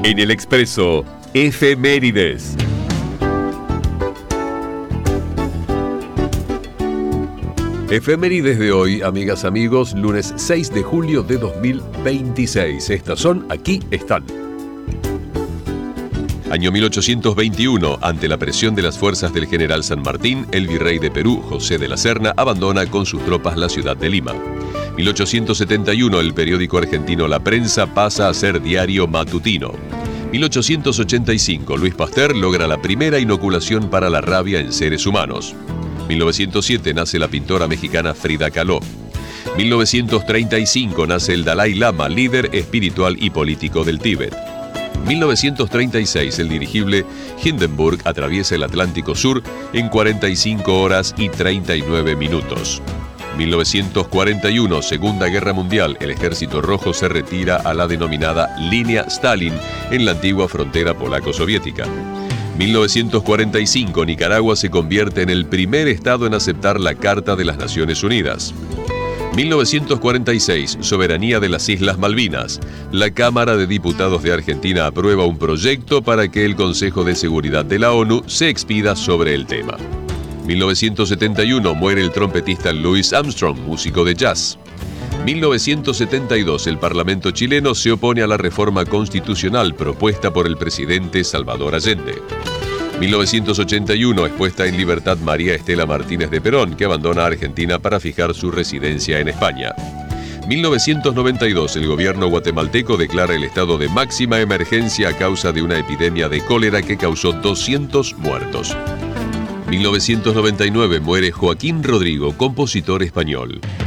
En el Expreso, efemérides. Efemérides de hoy, amigas, amigos, lunes 6 de julio de 2026. Estas son, aquí están. Año 1821, ante la presión de las fuerzas del general San Martín, el virrey de Perú, José de la Serna, abandona con sus tropas la ciudad de Lima. 1871, el periódico argentino La Prensa pasa a ser diario matutino. 1885, Luis Pasteur logra la primera inoculación para la rabia en seres humanos. 1907, nace la pintora mexicana Frida Kahlo. 1935, nace el Dalai Lama, líder espiritual y político del Tíbet. 1936, el dirigible Hindenburg atraviesa el Atlántico Sur en 45 horas y 39 minutos. 1941, Segunda Guerra Mundial, el Ejército Rojo se retira a la denominada Línea Stalin en la antigua frontera polaco-soviética. 1945, Nicaragua se convierte en el primer estado en aceptar la Carta de las Naciones Unidas. 1946, soberanía de las Islas Malvinas. La Cámara de Diputados de Argentina aprueba un proyecto para que el Consejo de Seguridad de la ONU se expida sobre el tema. 1971, muere el trompetista Louis Armstrong, músico de jazz. 1972, el Parlamento chileno se opone a la reforma constitucional propuesta por el presidente Salvador Allende. 1981, es puesta en libertad María Estela Martínez de Perón, que abandona Argentina para fijar su residencia en España. 1992, el gobierno guatemalteco declara el estado de máxima emergencia a causa de una epidemia de cólera que causó 200 muertos. 1999, muere Joaquín Rodrigo, compositor español.